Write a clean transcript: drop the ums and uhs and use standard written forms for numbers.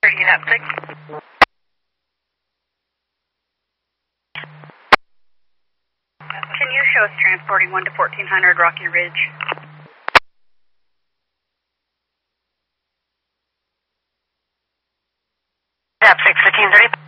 30.6. Can you show us transporting 1 to 1400 Rocky Ridge? Yeah, 6:15:30.